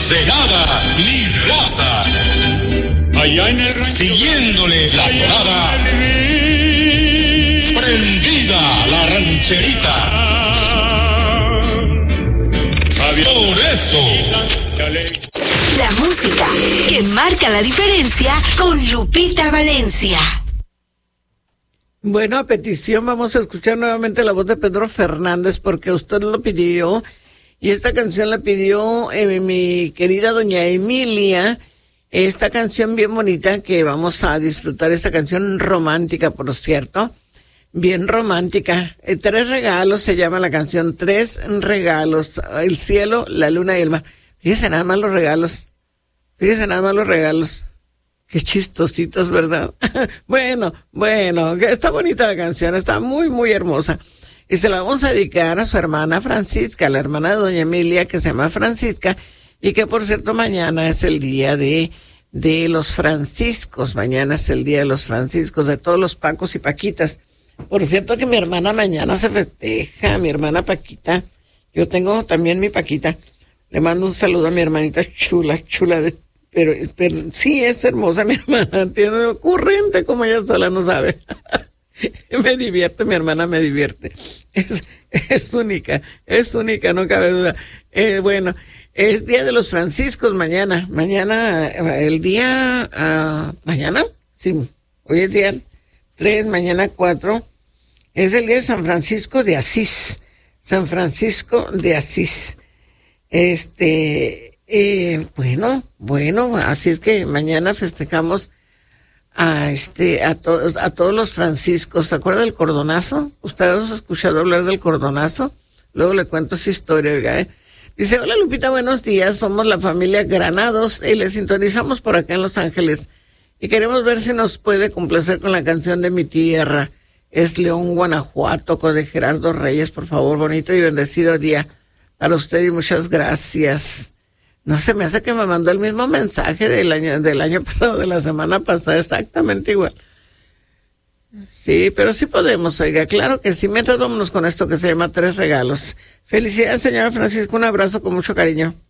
Celada ni raza. Allá en el rancho, siguiéndole la porada, prendida la rancherita. Por eso, la música que marca la diferencia con Lupita Valencia. Bueno, a petición vamos a escuchar nuevamente la voz de Pedro Fernández porque usted lo pidió y esta canción la pidió mi querida doña Emilia. Esta canción bien bonita que vamos a disfrutar, esta canción romántica, por cierto, bien romántica. 3 regalos se llama la canción, 3 regalos, el cielo, la luna y el mar. Fíjense nada más los regalos, qué chistositos, ¿verdad? Bueno, está bonita la canción, está muy, muy hermosa. Y se la vamos a dedicar a su hermana Francisca, la hermana de doña Emilia, que se llama Francisca, y que por cierto mañana es el día de los franciscos, mañana es el día de los franciscos, de todos los Pacos y Paquitas. Por cierto que mi hermana mañana se festeja, mi hermana Paquita, yo tengo también mi Paquita, le mando un saludo a mi hermanita chula, pero sí es hermosa mi hermana, tiene ocurrente como ella sola no sabe. Me divierte, mi hermana me divierte, es única, no cabe duda. Bueno, es día de los franciscos mañana, el día, mañana, sí, hoy es día 3, mañana 4, es el día de San Francisco de Asís, bueno, así es que mañana festejamos a todos los franciscos. ¿Se acuerda del cordonazo? ¿Ustedes han escuchado hablar del cordonazo? Luego le cuento esa historia, oiga, Dice, hola Lupita, buenos días, somos la familia Granados y le sintonizamos por acá en Los Ángeles y queremos ver si nos puede complacer con la canción de Mi Tierra. Es León, Guanajuato, con de Gerardo Reyes, por favor, bonito y bendecido día para usted y muchas gracias. No se me hace que me mandó el mismo mensaje del año pasado, de la semana pasada, exactamente igual. Sí, pero sí podemos, oiga, claro que sí. Mientras vámonos con esto que se llama 3 regalos. Felicidades, señora Francisco, un abrazo con mucho cariño.